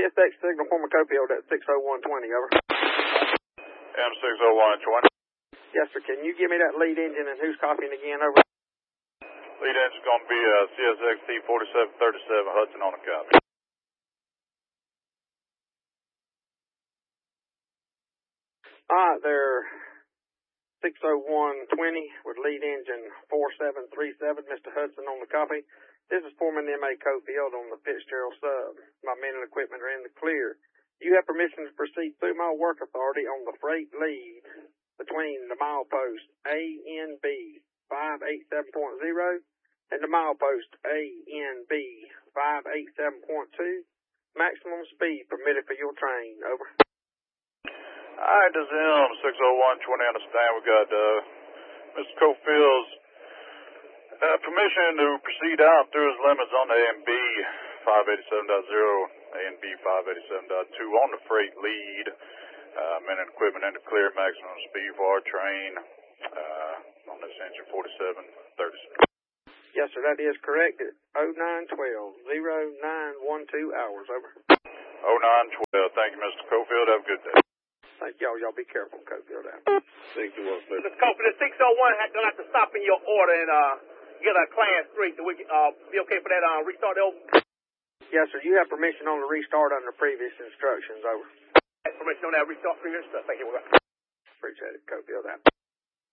CSX signal for Cofield at 60120, over. M60120. Yes, sir. Can you give me that lead engine and who's copying again, over? Lead engine's going to be CSX T4737 Hudson on the copy. All right, they're 60120 with lead engine 4737, Mr. Hudson on the copy. This is Foreman M.A. Cofield on the Fitzgerald sub. My men and equipment are in the clear. You have permission to proceed through my work authority on the freight lead between the milepost ANB 587.0 and the milepost ANB 587.2. Maximum speed permitted for your train, over. Alright, this is M60120, understand we got Mr. Cofield's permission to proceed out through his limits on the ANB 587.0, ANB 587.2 on the freight lead. Men and equipment in the clear, maximum speed for our train on this engine 4737. Yes, sir, that is correct at 0912, 0912 hours, over. 0912, thank you, Mr. Cofield, have a good day. Thank y'all. Y'all be careful, Cofield out. Thank you, Mr. Mr. Cofield, the 601 gonna have to stop in your order and get a class 3 so we can be okay for that restart over. Yes, sir. You have permission on the restart under previous instructions, over. Permission on that restart previous stuff. Thank you. Appreciate it, Cofield out.